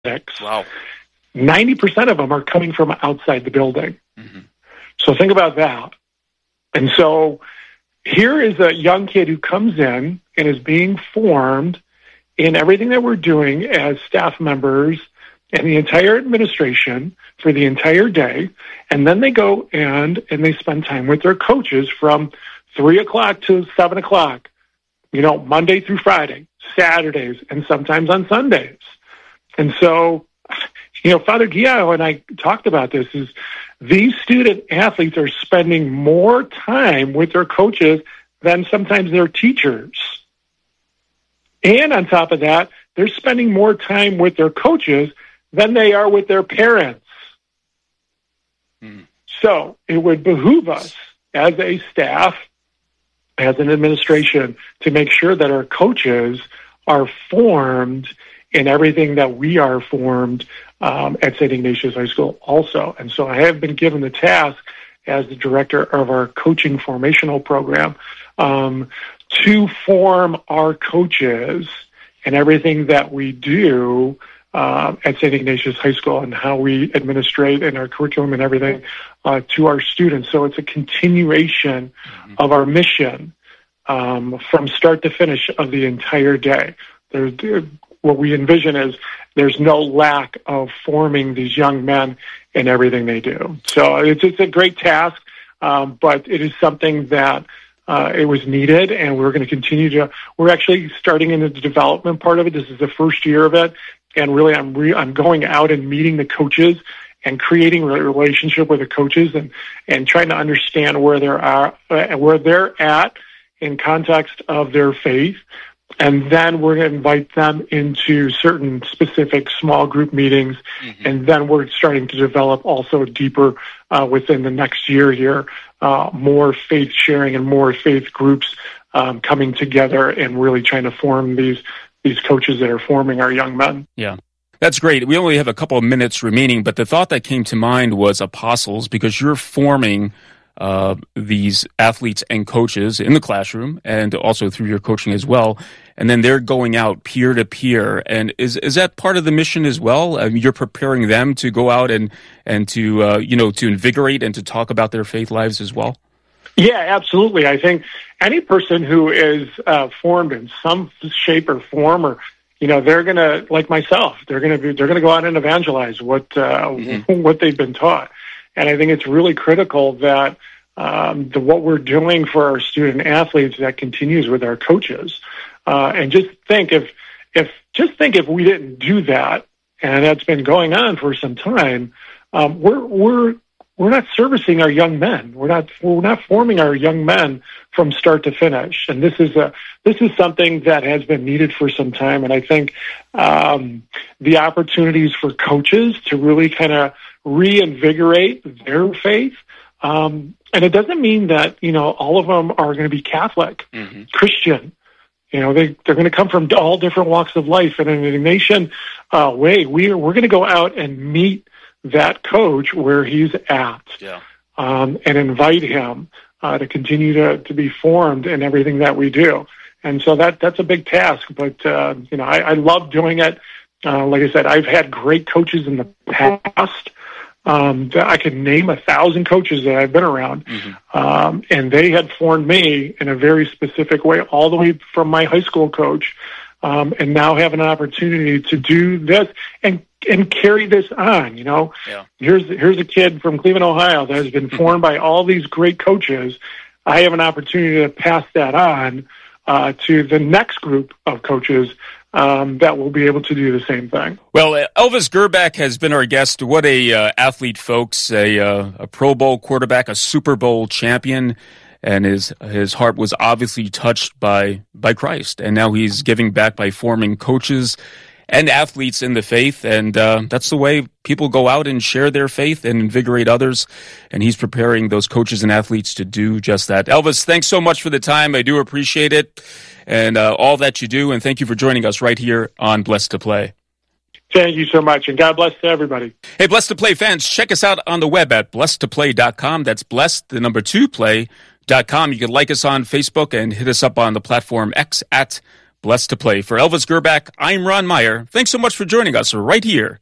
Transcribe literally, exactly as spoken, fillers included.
Wow. ninety percent of them are coming from outside the building. Mm-hmm. So think about that. And so here is a young kid who comes in and is being formed in everything that we're doing as staff members and the entire administration for the entire day. And then they go and, and they spend time with their coaches from three o'clock to seven o'clock, you know, Monday through Friday, Saturdays, and sometimes on Sundays. And so, you know, Father Guillaume and I talked about this, is these student athletes are spending more time with their coaches than sometimes their teachers. And on top of that, they're spending more time with their coaches than they are with their parents. Mm. So it would behoove us as a staff, as an administration, to make sure that our coaches are formed in everything that we are formed um, at Saint Ignatius High School also. And so I have been given the task as the director of our coaching formational program um, to form our coaches and everything that we do uh, at Saint Ignatius High School and how we administrate and our curriculum and everything uh, to our students. So it's a continuation mm-hmm. of our mission um, from start to finish of the entire day. There's, what we envision is there's no lack of forming these young men in everything they do. So it's, it's a great task, um, but it is something that uh, it was needed, and we're going to continue to. We're actually starting in the development part of it. This is the first year of it, and really, I'm re, I'm going out and meeting the coaches and creating a relationship with the coaches and and trying to understand where they're at, uh, where they're at in context of their faith. And then we're going to invite them into certain specific small group meetings. Mm-hmm. And then we're starting to develop also deeper uh, within the next year here, uh, more faith sharing and more faith groups um, coming together and really trying to form these these coaches that are forming our young men. Yeah. That's great. We only have a couple of minutes remaining, but the thought that came to mind was apostles, because you're forming Uh, these athletes and coaches in the classroom and also through your coaching as well. And then they're going out peer to peer. And is is that part of the mission as well? I mean, you're preparing them to go out and, and to, uh, you know, to invigorate and to talk about their faith lives as well? Yeah, absolutely. I think any person who is uh, formed in some shape or form, or, you know, they're going to, like myself, they're going to be, they're going to go out and evangelize what, uh, mm-hmm. what they've been taught. And I think it's really critical that um, the, what we're doing for our student athletes, that continues with our coaches. Uh, and just think if, if just think if we didn't do that, and that's been going on for some time, um, we're we're we're not servicing our young men. We're not we're not forming our young men from start to finish. And this is a this is something that has been needed for some time. And I think um, the opportunities for coaches to really kind of reinvigorate their faith. Um, and it doesn't mean that, you know, all of them are going to be Catholic, mm-hmm. Christian. You know, they, they're going to come from all different walks of life. And in a nation uh, way, we are, we're going to go out and meet that coach where he's at, yeah. um, and invite him uh, to continue to, to be formed in everything that we do. And so that that's a big task. But, uh, you know, I, I love doing it. Uh, like I said, I've had great coaches in the past. Um, I can name a thousand coaches that I've been around, mm-hmm. um, and they had formed me in a very specific way, all the way from my high school coach, um, and now have an opportunity to do this and and carry this on. You know, yeah. here's here's a kid from Cleveland, Ohio, that has been formed by all these great coaches. I have an opportunity to pass that on uh, to the next group of coaches Um, that will be able to do the same thing. Well, Elvis Grbac has been our guest. What a uh, athlete, folks! A, uh, a Pro Bowl quarterback, a Super Bowl champion, and his his heart was obviously touched by by Christ. And now he's giving back by forming coaches and athletes in the faith. And uh, that's the way people go out and share their faith and invigorate others. And he's preparing those coaches and athletes to do just that. Elvis, thanks so much for the time. I do appreciate it. And uh, all that you do, and thank you for joining us right here on Blessed to Play. Thank you so much, and God bless to everybody. Hey, Blessed to Play fans, check us out on the web at blessed to play dot com. That's blessed, the number two, play dot com. You can like us on Facebook and hit us up on the platform X at blessed to play. For Elvis Grbac, I'm Ron Meyer. Thanks so much for joining us right here